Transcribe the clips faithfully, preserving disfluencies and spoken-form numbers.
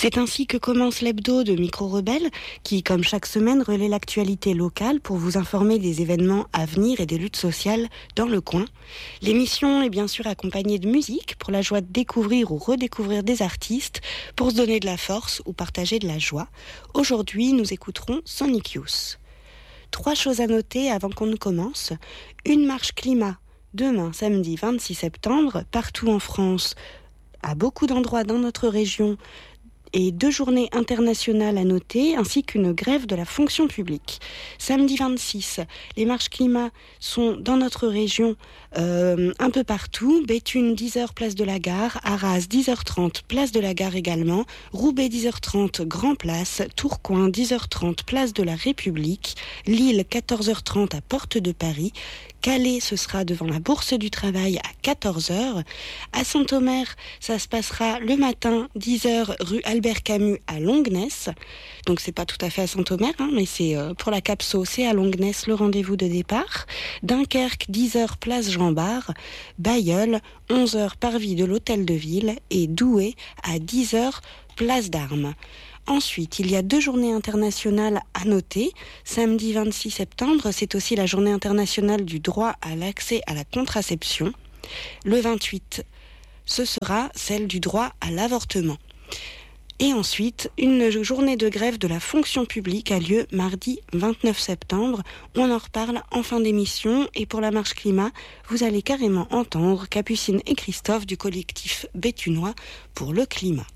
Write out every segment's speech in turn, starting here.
C'est ainsi que commence l'hebdo de Micro Rebelle, qui, comme chaque semaine, relaie l'actualité locale pour vous informer des événements à venir et des luttes sociales dans le coin. L'émission est bien sûr accompagnée de musique pour la joie de découvrir ou redécouvrir des artistes, pour se donner de la force ou partager de la joie. Aujourd'hui, nous écouterons Sonic Youth. Trois choses à noter avant qu'on ne commence. Une marche climat demain, samedi vingt-six septembre, partout en France, à beaucoup d'endroits dans notre région, et deux journées internationales à noter, ainsi qu'une grève de la fonction publique. Samedi vingt-six, les marches climat sont dans notre région euh, un peu partout. Béthune, dix heures, place de la Gare. Arras, dix heures trente, place de la Gare également. Roubaix, dix heures trente, Grand Place. Tourcoing, dix heures trente, place de la République. Lille, quatorze heures trente, à Porte de Paris. Calais, ce sera devant la Bourse du Travail à quatorze heures. À Saint-Omer, ça se passera le matin, dix heures, rue Albert Camus à Longnes. Donc c'est pas tout à fait à Saint-Omer, hein, mais c'est euh, pour la Capso, c'est à Longnes le rendez-vous de départ. Dunkerque, dix heures, place Jean Bart. Bailleul, onze heures, parvis de l'Hôtel de Ville. Et Douai, à dix heures, place d'Armes. Ensuite, il y a deux journées internationales à noter. Samedi vingt-six septembre, c'est aussi la journée internationale du droit à l'accès à la contraception. Le vingt-huit, ce sera celle du droit à l'avortement. Et ensuite, une journée de grève de la fonction publique a lieu mardi vingt-neuf septembre. On en reparle en fin d'émission. Et pour la marche climat, vous allez carrément entendre Capucine et Christophe du collectif béthunois pour le climat.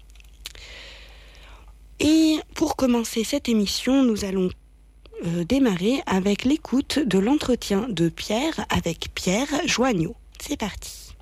Et pour commencer cette émission, nous allons euh, démarrer avec l'écoute de l'entretien de Pierre avec Pierre Joigneau. C'est parti.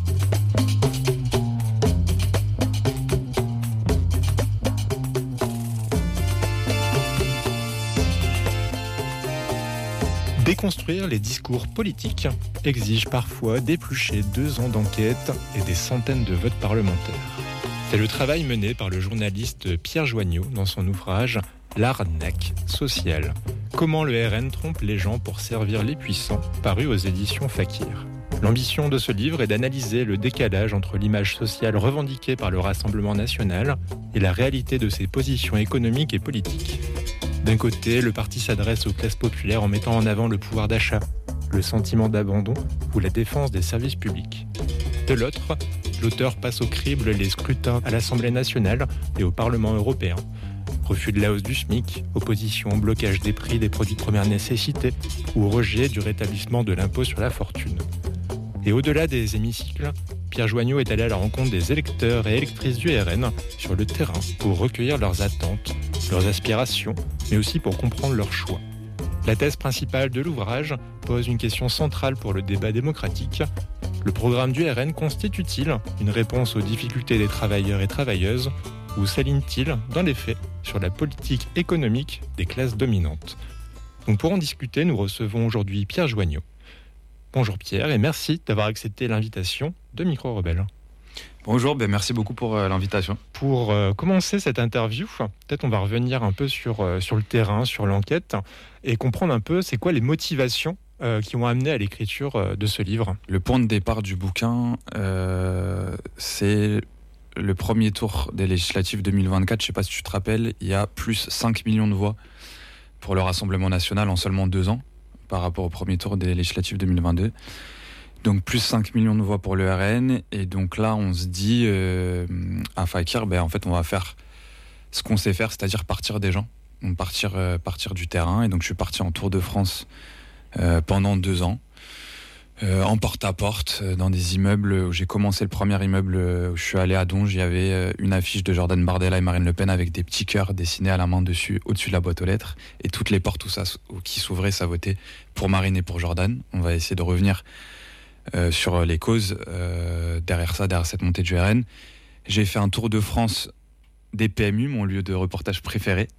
Déconstruire les discours politiques exige parfois d'éplucher deux ans d'enquête et des centaines de votes parlementaires. C'est le travail mené par le journaliste Pierre Joigneau dans son ouvrage « L'arnaque sociale. Comment le R N trompe les gens pour servir les puissants » paru aux éditions Fakir. L'ambition de ce livre est d'analyser le décalage entre l'image sociale revendiquée par le Rassemblement national et la réalité de ses positions économiques et politiques. D'un côté, le parti s'adresse aux classes populaires en mettant en avant le pouvoir d'achat, le sentiment d'abandon ou la défense des services publics. De l'autre, l'auteur passe au crible les scrutins à l'Assemblée nationale et au Parlement européen. Refus de la hausse du SMIC, opposition au blocage des prix des produits de première nécessité ou rejet du rétablissement de l'impôt sur la fortune. Et au-delà des hémicycles, Pierre Joigneau est allé à la rencontre des électeurs et électrices du R N sur le terrain pour recueillir leurs attentes, leurs aspirations, mais aussi pour comprendre leurs choix. La thèse principale de l'ouvrage pose une question centrale pour le débat démocratique. Le programme du R N constitue-t-il une réponse aux difficultés des travailleurs et travailleuses ou s'aligne-t-il, dans les faits, sur la politique économique des classes dominantes ? Donc pour en discuter, nous recevons aujourd'hui Pierre Joigneau. Bonjour Pierre et merci d'avoir accepté l'invitation de Micro Rebelle. Bonjour, ben merci beaucoup pour euh, l'invitation. Pour euh, commencer cette interview, peut-être on va revenir un peu sur, euh, sur le terrain, sur l'enquête et comprendre un peu c'est quoi les motivations euh, qui ont amené à l'écriture euh, de ce livre. Le point de départ du bouquin, euh, c'est le premier tour des législatives deux mille vingt-quatre. Je ne sais pas si tu te rappelles, il y a plus cinq millions de voix pour le Rassemblement national en seulement deux ans par rapport au premier tour des législatives deux mille vingt-deux. Donc plus cinq millions de voix pour le R N. Et donc là, on se dit euh, à Fakir, ben, en fait, on va faire ce qu'on sait faire, c'est-à-dire partir des gens, donc partir, euh, partir du terrain. Et donc je suis parti en Tour de France euh, pendant deux ans, euh, en porte-à-porte, euh, dans des immeubles. Où j'ai commencé le premier immeuble où je suis allé à Donge. Il y avait euh, une affiche de Jordan Bardella et Marine Le Pen avec des petits cœurs dessinés à la main dessus, au-dessus de la boîte aux lettres. Et toutes les portes où ça, où qui s'ouvraient, ça votait pour Marine et pour Jordan. On va essayer de revenir Euh, sur les causes euh, derrière ça, derrière cette montée du R N. J'ai fait un tour de France des P M U, mon lieu de reportage préféré,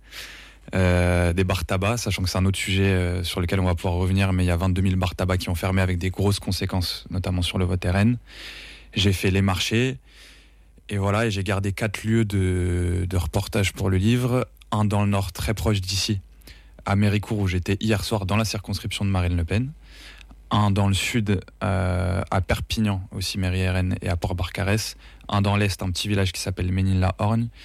euh, des bars tabac, sachant que c'est un autre sujet euh, sur lequel on va pouvoir revenir, mais il y a vingt-deux mille bars tabac qui ont fermé avec des grosses conséquences, notamment sur le vote R N. J'ai fait les marchés, et voilà, et j'ai gardé quatre lieux de, de reportage pour le livre, un dans le nord très proche d'ici, à Méricourt, où j'étais hier soir dans la circonscription de Marine Le Pen, un dans le sud euh, à Perpignan, aussi mairie R N, et à Port-Barcarès, un dans l'est, un petit village qui s'appelle Ménil-la-Orgne,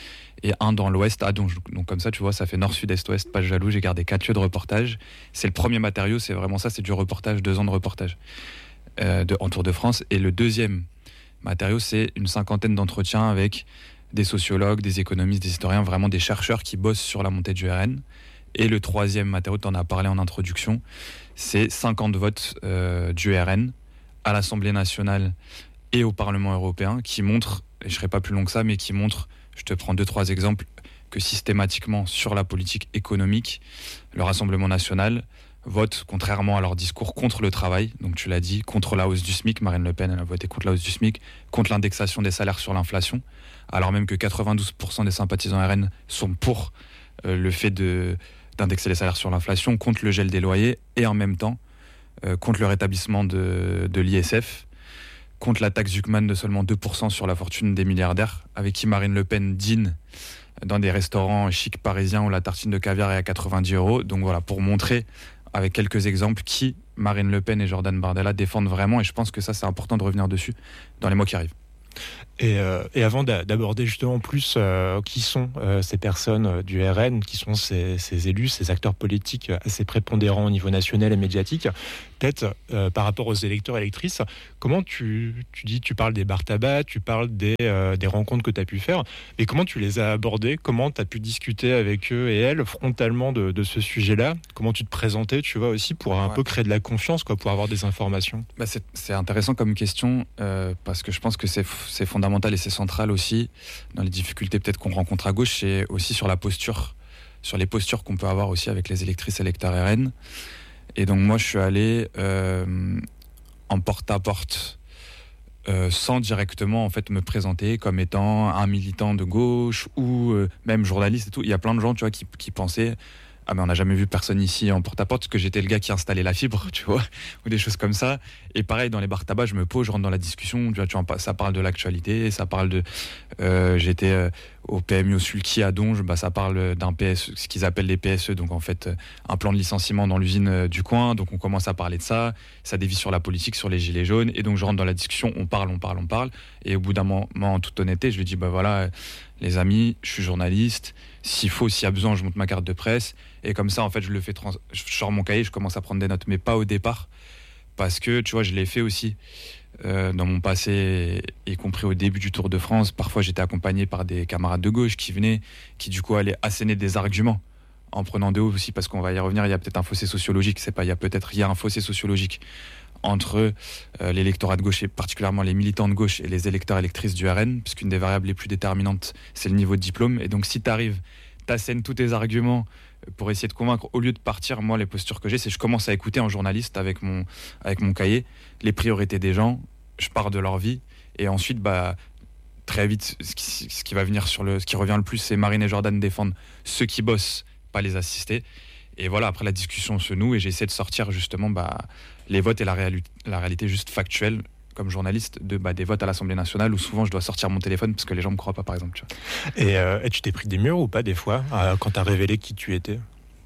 et un dans l'ouest à Donge. Donc comme ça, tu vois, ça fait nord, sud, est, ouest, pas jaloux. J'ai gardé quatre lieux de reportage. C'est le premier matériau, c'est vraiment ça, c'est du reportage, deux ans de reportage euh, de, en Tour de France. Et le deuxième matériau, c'est une cinquantaine d'entretiens avec des sociologues, des économistes, des historiens, vraiment des chercheurs qui bossent sur la montée du R N. Et le troisième matériau, tu en as parlé en introduction, c'est cinquante votes euh, du R N à l'Assemblée nationale et au Parlement européen qui montrent, et je ne serai pas plus long que ça, mais qui montrent, je te prends deux, trois exemples, que systématiquement sur la politique économique, le Rassemblement national vote, contrairement à leur discours, contre le travail. Donc tu l'as dit, contre la hausse du SMIC. Marine Le Pen, elle a voté contre la hausse du SMIC, contre l'indexation des salaires sur l'inflation, alors même que quatre-vingt-douze pour cent des sympathisants R N sont pour euh, le fait de, d'indexer les salaires sur l'inflation, contre le gel des loyers, et en même temps, euh, contre le rétablissement de, de l'I S F, contre la taxe Zuckman de seulement deux pour cent sur la fortune des milliardaires, avec qui Marine Le Pen dîne dans des restaurants chics parisiens où la tartine de caviar est à quatre-vingt-dix euros. Donc voilà, pour montrer avec quelques exemples qui Marine Le Pen et Jordan Bardella défendent vraiment, et je pense que ça c'est important de revenir dessus dans les mois qui arrivent. Et, euh, et avant d'aborder justement plus euh, qui sont euh, ces personnes euh, du R N, qui sont ces, ces élus, ces acteurs politiques assez prépondérants au niveau national et médiatique, peut-être euh, par rapport aux électeurs et électrices, comment tu, tu dis, tu parles des bars tabac, tu parles des, euh, des rencontres que tu as pu faire, mais comment tu les as abordées, comment tu as pu discuter avec eux et elles frontalement de, de ce sujet-là, comment tu te présentais, tu vois, aussi pour un ouais. peu créer de la confiance, quoi, pour avoir des informations. Bah c'est, c'est intéressant comme question, euh, parce que je pense que c'est, c'est fondamental et c'est central aussi dans les difficultés peut-être qu'on rencontre à gauche, c'est aussi sur la posture, sur les postures qu'on peut avoir aussi avec les électrices et électeurs R N. Et donc moi je suis allé euh, en porte-à-porte euh, sans directement en fait me présenter comme étant un militant de gauche ou euh, même journaliste et tout. Il y a plein de gens, tu vois, qui, qui pensaient ah mais on n'a jamais vu personne ici en porte-à-porte parce que j'étais le gars qui installait la fibre, tu vois, ou des choses comme ça. Et pareil, dans les bars tabac, je me pose, je rentre dans la discussion, tu vois, tu vois, ça parle de l'actualité, ça parle de... Euh, j'étais euh, au P M I au Sulky à Donge, bah, ça parle d'un P S E, ce qu'ils appellent les P S E, donc en fait un plan de licenciement dans l'usine euh, du coin, donc on commence à parler de ça, ça dévie sur la politique, sur les gilets jaunes, et donc je rentre dans la discussion, on parle, on parle, on parle, et au bout d'un moment, en toute honnêteté, je lui dis, bah voilà, les amis, je suis journaliste, s'il faut, s'il y a besoin, je monte ma carte de presse, et comme ça, en fait, je le fais, trans- je sors mon cahier, je commence à prendre des notes, mais pas au départ, parce que, tu vois, je l'ai fait aussi euh, dans mon passé, y compris au début du Tour de France. Parfois, j'étais accompagné par des camarades de gauche qui venaient, qui du coup allaient asséner des arguments, en prenant de haut aussi, parce qu'on va y revenir, il y a peut-être un fossé sociologique, c'est pas, il y a peut-être, il y a un fossé sociologique entre euh, l'électorat de gauche et particulièrement les militants de gauche et les électeurs et électrices du R N, puisqu'une des variables les plus déterminantes, c'est le niveau de diplôme. Et donc, si tu arrives, t'assènes tous tes arguments pour essayer de convaincre, au lieu de partir, moi, les postures que j'ai, c'est que je commence à écouter en journaliste avec mon, avec mon cahier les priorités des gens, je pars de leur vie, et ensuite, bah, très vite, ce qui, ce qui va venir sur le, ce qui revient le plus, c'est Marine et Jordan défendent ceux qui bossent, pas les assister. Et voilà, après la discussion se noue et j'essaie de sortir justement bah, les votes et la, réali- la réalité juste factuelle comme journaliste de, bah, des votes à l'Assemblée nationale où souvent je dois sortir mon téléphone parce que les gens ne me croient pas, par exemple. Tu vois. Et, euh, et tu t'es pris des murs ou pas des fois euh, quand tu as révélé qui tu étais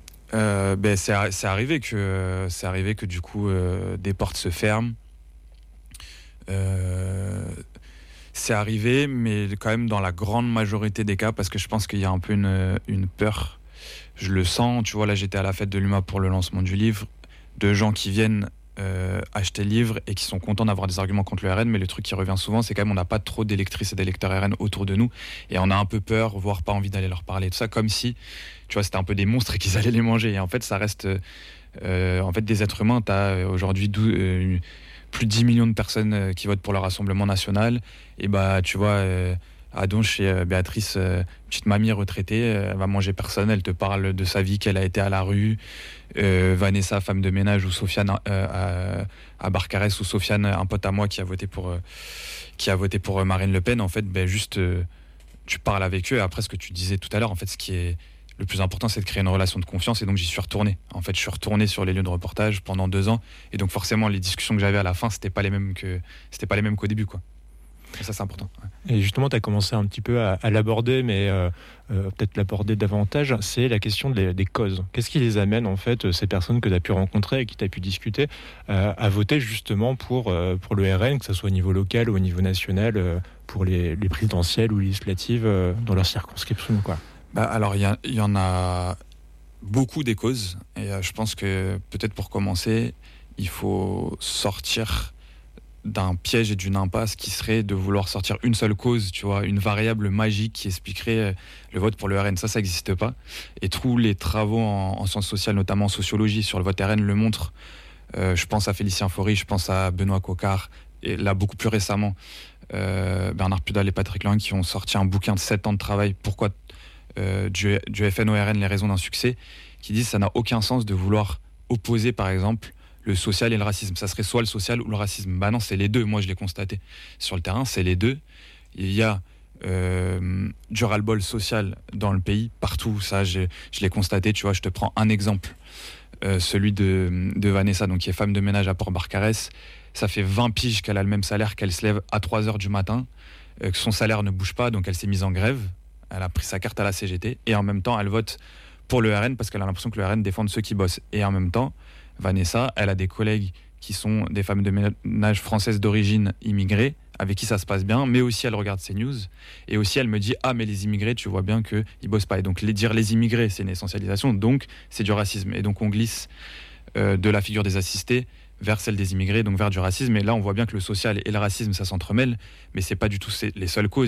euh, ben, c'est, c'est, arrivé que, c'est arrivé que du coup euh, des portes se ferment. Euh, c'est arrivé, mais quand même dans la grande majorité des cas, parce que je pense qu'il y a un peu une, une peur. Je le sens, tu vois, là j'étais à la fête de l'U M A pour le lancement du livre, de gens qui viennent euh, acheter le livre et qui sont contents d'avoir des arguments contre le R N, mais le truc qui revient souvent, c'est quand même on n'a pas trop d'électrices et d'électeurs R N autour de nous, et on a un peu peur, voire pas envie d'aller leur parler, tout ça, comme si, tu vois, c'était un peu des monstres et qu'ils allaient les manger, et en fait ça reste euh, en fait des êtres humains. T'as aujourd'hui douze, euh, plus de dix millions de personnes euh, qui votent pour le Rassemblement national, et bah tu vois... Euh, à Donge, chez euh, Béatrice, euh, petite mamie retraitée, euh, elle va manger personne, elle te parle de sa vie, qu'elle a été à la rue, euh, Vanessa, femme de ménage, ou Sofiane euh, à, à Barcarès, ou Sofiane, un pote à moi qui a voté pour, euh, qui a voté pour euh, Marine Le Pen. En fait, ben, juste, euh, tu parles avec eux, et après ce que tu disais tout à l'heure, en fait, ce qui est le plus important, c'est de créer une relation de confiance, et donc j'y suis retourné. En fait, je suis retourné sur les lieux de reportage pendant deux ans, et donc forcément, les discussions que j'avais à la fin, c'était pas les mêmes que, c'était pas les mêmes qu'au début, quoi. Et ça, c'est important. Ouais. Et justement, tu as commencé un petit peu à, à l'aborder, mais euh, euh, peut-être l'aborder davantage, c'est la question des, des causes. Qu'est-ce qui les amène, en fait, ces personnes que tu as pu rencontrer et qui tu as pu discuter, euh, à voter justement pour, euh, pour le R N, que ce soit au niveau local ou au niveau national, euh, pour les, les présidentielles ou législatives euh, dans leur circonscription, quoi. Bah, alors, il y, y en a beaucoup des causes. Et euh, je pense que peut-être pour commencer, il faut sortir d'un piège et d'une impasse qui serait de vouloir sortir une seule cause, tu vois, une variable magique qui expliquerait le vote pour le R N. Ça, ça n'existe pas. Et tous les travaux en, en sciences sociales, notamment en sociologie, sur le vote R N le montrent. Euh, je pense à Félicien Faury, je pense à Benoît Coquart, et là, beaucoup plus récemment, euh, Bernard Pudal et Patrick Lang qui ont sorti un bouquin de sept ans de travail, pourquoi euh, du, du F N au R N, les raisons d'un succès, qui disent que ça n'a aucun sens de vouloir opposer, par exemple, le social et le racisme. Ça serait soit le social ou le racisme. Bah non, c'est les deux. Moi, je l'ai constaté sur le terrain, c'est les deux. Il y a euh, du ras-le-bol social dans le pays, partout. Ça, je, je l'ai constaté. Tu vois, je te prends un exemple. Euh, celui de, de Vanessa, donc, qui est femme de ménage à Port-Barcarès. Ça fait vingt piges qu'elle a le même salaire, qu'elle se lève à trois heures du matin, euh, que son salaire ne bouge pas, donc elle s'est mise en grève. Elle a pris sa carte à la C G T. Et en même temps, elle vote pour le R N parce qu'elle a l'impression que le R N défend ceux qui bossent. Et en même temps, Vanessa, elle a des collègues qui sont des femmes de ménage françaises d'origine immigrées, avec qui ça se passe bien, mais aussi elle regarde ces news, et aussi elle me dit « Ah, mais les immigrés, tu vois bien qu'ils bossent pas ». Et donc les, dire les immigrés, c'est une essentialisation, donc c'est du racisme. Et donc on glisse euh, de la figure des assistés vers celle des immigrés, donc vers du racisme. Et là, on voit bien que le social et le racisme, ça s'entremêle, mais c'est pas du tout les seules causes.